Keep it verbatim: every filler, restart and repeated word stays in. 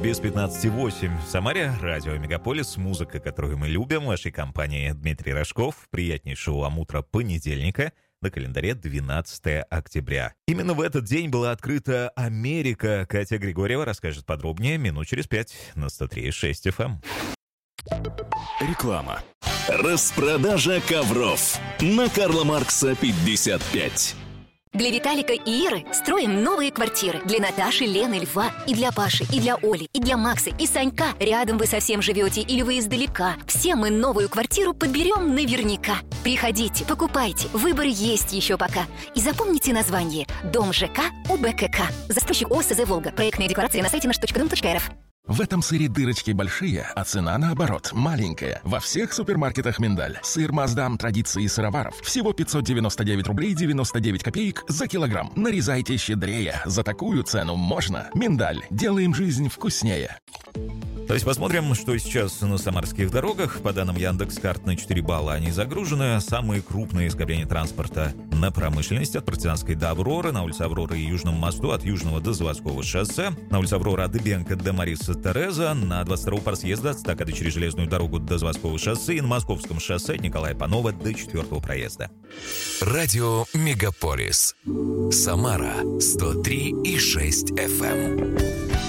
без пятнадцати восемь. В Самаре радио Мегаполис. Музыка, которую мы любим. В вашей компании Дмитрий Рожков. Приятнейшего вам утра понедельника. На календаре двенадцатое октября. Именно в этот день была открыта Америка. Катя Григорьева расскажет подробнее минут через пять на сто три и шесть эф эм. Реклама. Распродажа ковров на Карла Маркса пятьдесят пять. Для Виталика и Иры строим новые квартиры. Для Наташи, Лены, Льва, и для Паши, и для Оли, и для Макса, и Санька. Рядом вы совсем живете или вы издалека. Все мы новую квартиру подберем наверняка. Приходите, покупайте. Выбор есть еще пока. И запомните название. Дом ЖК УБКК. Застройщик ОСЗ «Волга». Проектная декларация на сайте наш точка дом точка эр эф. В этом сыре дырочки большие, а цена, наоборот, маленькая. Во всех супермаркетах «Миндаль». Сыр Маасдам традиции сыроваров. Всего пятьсот девяносто девять рублей девяносто девять копеек за килограмм. Нарезайте щедрее. За такую цену можно. «Миндаль». Делаем жизнь вкуснее. То есть посмотрим, что сейчас на самарских дорогах. По данным Яндекс.Карт, на четыре балла они загружены. Самые крупные скопления транспорта на промышленность от Партизанской до Авроры, на улице Авроры и Южном мосту, от Южного до Заводского шоссе, на улице Авроры от Дыбенко до Мариса Тереза, на двадцать второго парсъезда от стакады через Железную дорогу до Заводского шоссе и на Московском шоссе от Николая Панова до четвертого проезда. Радио Мегаполис. Самара сто три и шесть эф эм.